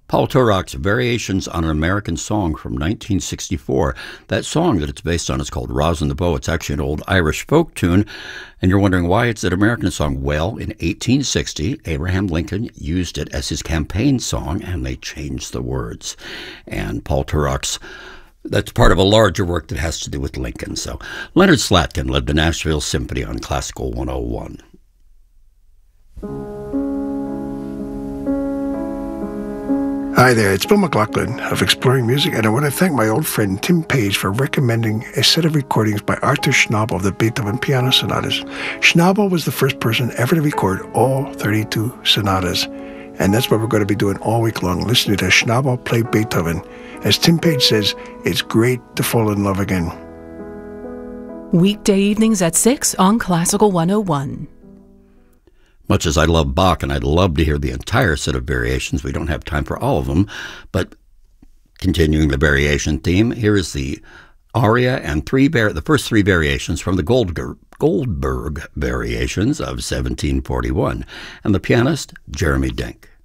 Paul Turok's Variations on an American Song from 1964. That song that it's based on is called Rosin the Bow. It's actually an old Irish folk tune, and you're wondering why it's an American song. Well, in 1860, Abraham Lincoln used it as his campaign song, and they changed the words. And Paul Turok's that's part of a larger work that has to do with Lincoln. So Leonard Slatkin led the Nashville Symphony on Classical 101. Hi there, it's Bill McLaughlin of Exploring Music, and I want to thank my old friend Tim Page for recommending a set of recordings by Arthur Schnabel of the Beethoven Piano Sonatas. Schnabel was the first person ever to record all 32 sonatas, and that's what we're going to be doing all week long, listening to Schnabel play Beethoven. As Tim Page says, it's great to fall in love again. Weekday evenings at 6 on Classical 101. Much as I love Bach, and I'd love to hear the entire set of variations, we don't have time for all of them, but continuing the variation theme, here is the aria and the first three variations from the Goldberg variations of 1741, and the pianist, Jeremy Denk.